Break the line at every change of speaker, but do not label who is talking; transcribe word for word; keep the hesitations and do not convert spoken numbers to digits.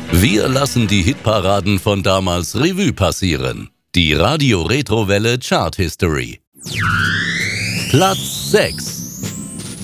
Wir lassen die Hitparaden von damals Revue passieren. Die Radio Retrowelle Chart History. Platz sechs.